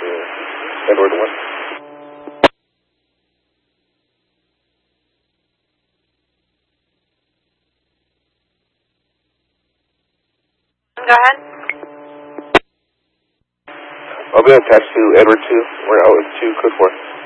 Edward 1. Go ahead. I'll be attached to Edward 2. We're out with 2, code 4.